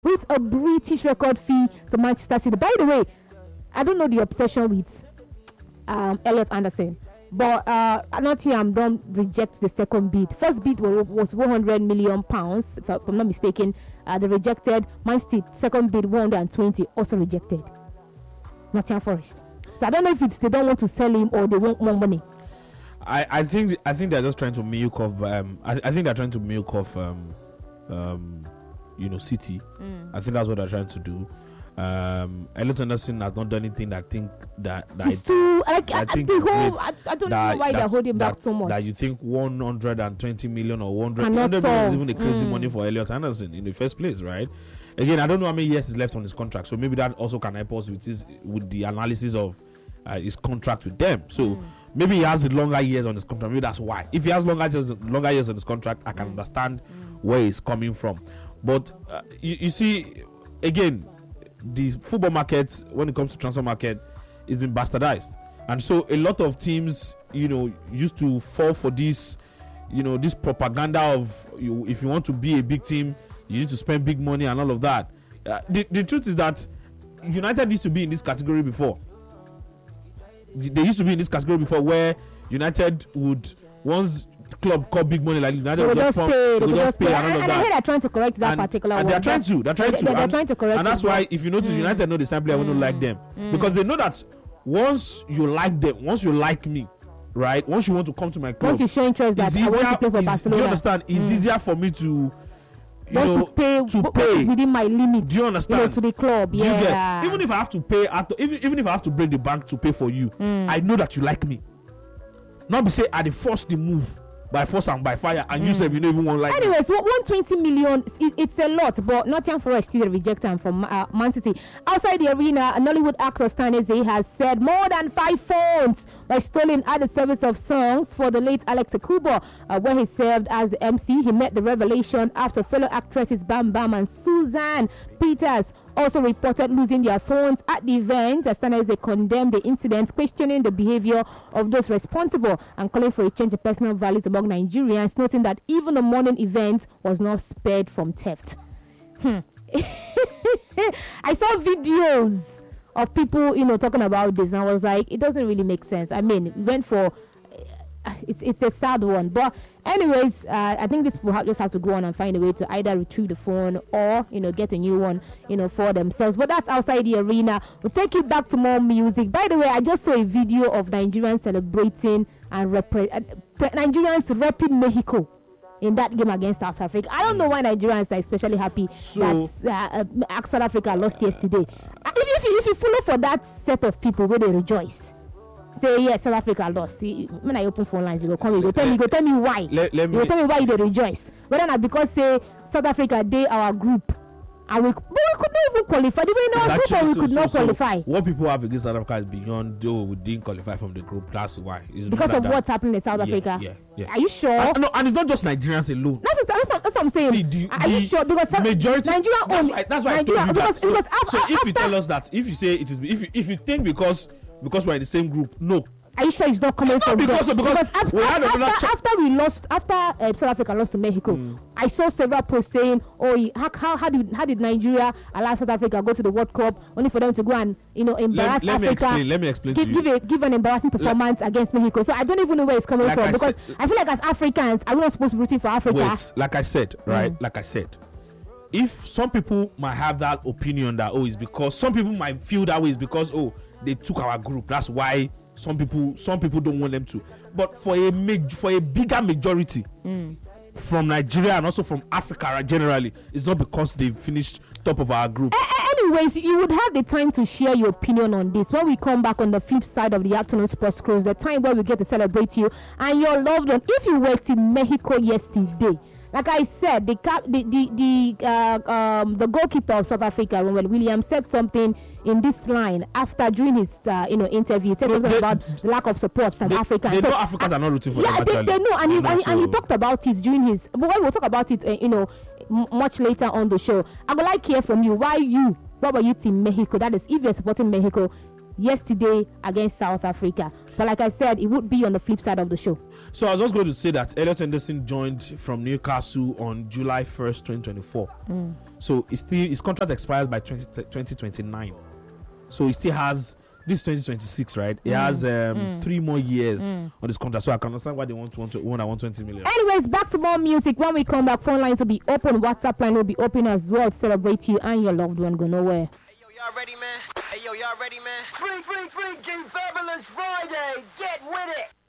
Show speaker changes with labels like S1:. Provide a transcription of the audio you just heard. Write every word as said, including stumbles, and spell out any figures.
S1: with a British record fee to Manchester City. By the way, I don't know the obsession with um, Elliot Anderson, but uh, Nottingham don't reject the second bid. First bid was, was one hundred million pounds, if I'm not mistaken. Uh, they rejected. Man City, second bid one hundred twenty, also rejected. Nottingham Forest. So I don't know if it's they don't want to sell him or they want more money.
S2: I, I think I think they're just trying to milk off. Um, I, I think they're trying to milk off. Um, um, you know, City. Mm. I think that's what they're trying to do. Um, Elliot Anderson has not done anything that I think that that
S1: it's too,
S2: I,
S1: like,
S2: I, I think
S1: the whole, I, I don't know why they're holding back so much.
S2: That you think one hundred twenty million or one hundred,
S1: one hundred million
S2: is even a crazy
S1: mm.
S2: money for Elliot Anderson in the first place, right? Again, I don't know how many years is left on his contract, so maybe that also can help us with his with the analysis of uh, his contract with them. So mm. maybe he has longer years on his contract. Maybe that's why. If he has longer years, longer years on his contract, I can mm. understand mm. where he's coming from. But uh, you, you see, again, the football market, when it comes to transfer market, it's been bastardized, and so a lot of teams, you know, used to fall for this, you know, this propaganda of you, if you want to be a big team, you need to spend big money and all of that. Uh, the, the truth is that United used to be in this category before. They used to be in this category before, where United would, once club called big money like United,
S1: they would just
S2: pump,
S1: pay, they would
S2: just pay,
S1: pay.
S2: and,
S1: And,
S2: all of
S1: and
S2: that.
S1: I heard they're trying to correct that
S2: and,
S1: particular
S2: and
S1: one.
S2: they're trying to, they're trying
S1: they,
S2: to,
S1: they're
S2: and,
S1: trying to correct
S2: and that's
S1: it,
S2: why, if you notice,
S1: mm.
S2: United know the same player mm. will not like them
S1: mm.
S2: because they know that once you like them, once you like me, right? Once you want to come to my club,
S1: once you show interest that
S2: easier,
S1: I want to play for Barcelona,
S2: do you understand? It's mm. easier for me to, you
S1: want
S2: know,
S1: to pay,
S2: to pay
S1: within my limit.
S2: Do you understand?
S1: You know, to the club,
S2: do
S1: yeah.
S2: You get, even if I have to pay, at, even even if I have to break the bank to pay for you, mm. I know that you like me. Not be say I the force the move by force and by fire, and mm. you said you don't even want like.
S1: Anyways, me. one hundred twenty million, it, it's a lot, but Nottingham Forest still reject him from uh, Man City. Outside the arena, Nollywood actor Staneze has said more than five phones were stolen at the service of songs for the late Alex Akubo, uh, where he served as the M C. He met the revelation after fellow actresses Bam Bam and Suzanne Peters also reported losing their phones at the event. Staneze condemned the incident, questioning the behavior of those responsible and calling for a change of personal values among Nigerians, noting that even the morning event was not spared from theft. Hmm. I saw videos of people, you know, talking about this, and I was like, it doesn't really make sense. I mean, we went for it's it's a sad one, but anyways, uh, I think this will have, just have to go on and find a way to either retrieve the phone or, you know, get a new one, you know, for themselves. But that's outside the arena. We'll take you back to more music. By the way, I just saw a video of Nigerians celebrating and repre- uh, pre- Nigerians repping Mexico in that game against South Africa. I don't know why Nigerians are especially happy so, that uh, uh, South Africa lost yesterday. Uh, if, if, you, if you follow for that set of people where they rejoice, say yes, South Africa lost. See, when I open phone lines, you go come, you go tell me, you go tell me why.
S2: Let, let me,
S1: you go tell me why they rejoice. Whether not because say South Africa they our group, and we, but we could not even qualify. They were in our group, and we
S2: so,
S1: could
S2: so,
S1: not
S2: so
S1: qualify.
S2: What people have against South Africa is beyond. Oh, we didn't qualify from the group. That's why. It's
S1: because
S2: like
S1: of
S2: that.
S1: what's happening in South
S2: yeah,
S1: Africa.
S2: Yeah, yeah.
S1: Are you sure?
S2: And, no, and it's not just Nigerians alone.
S1: That's what, that's what, that's what I'm saying.
S2: See, the,
S1: Are the you sure? Because
S2: majority,
S1: Nigeria
S2: that's
S1: own.
S2: why, that's why
S1: Nigeria,
S2: I told you
S1: because,
S2: that.
S1: because
S2: so,
S1: after,
S2: so if
S1: after,
S2: you tell us that, if you say it is, if you, if you think because because we're in the same group, no.
S1: Are you sure it's not coming
S2: it's
S1: from
S2: not because,
S1: there?
S2: because,
S1: because after,
S2: we had
S1: after,
S2: after,
S1: after we lost, after uh, South Africa lost to Mexico, mm. I saw several posts saying, "Oh, how, how how did how did Nigeria allow South Africa go to the World Cup only for them to go and you know embarrass
S2: let, let
S1: Africa?
S2: Me explain, let me explain
S1: give,
S2: to you.
S1: Give, a, give an embarrassing performance like, against Mexico." So I don't even know where it's coming
S2: like
S1: from
S2: I
S1: because
S2: said,
S1: I feel like as Africans, are we not supposed to be rooting for Africa?
S2: Wait, like I said, right? Mm. Like I said, if some people might have that opinion that oh, it's because some people might feel that way is because oh, they took our group. That's why. Some people, some people don't want them to, but for a major, for a bigger majority mm. from Nigeria and also from Africa generally, it's not because they finished top of our group.
S1: A- anyways, you would have the time to share your opinion on this when we come back on the flip side of the afternoon sports cruise, the time where we get to celebrate you and your loved one. If you were to Mexico yesterday, like I said, the cap, the the the uh, um the goalkeeper of South Africa, Ronwen Williams, said something in this line after during his uh, you know interview. He said no, something they, about the lack of support from
S2: they,
S1: Africans.
S2: They
S1: so,
S2: know Africans uh, are not rooting for
S1: yeah,
S2: them.
S1: Yeah, they, they know, and, he,
S2: know,
S1: and,
S2: so.
S1: and he talked about it during his. But we'll talk about it, uh, you know, m- much later on the show. I would like to hear from you. Why you? What were you team Mexico? That is, if you're supporting Mexico yesterday against South Africa. But like I said, it would be on the flip side of the show.
S2: So I was just going to say that Elliot Henderson joined from Newcastle on July first, twenty twenty-four.
S1: Mm.
S2: So it's still his contract expires by twenty twenty-nine. So he still has this is twenty twenty-six, right? He mm. has um, mm. three more years mm. on this contract. So I can understand why they want to want to own one hundred twenty million.
S1: Anyways, back to more music. When we come back, phone lines will be open. WhatsApp line will be open as well to celebrate you and your loved one. Go nowhere.
S3: Hey yo, y'all ready, man? Hey yo, y'all ready, man? Free, free, free, King Fabulous Friday. Get with it.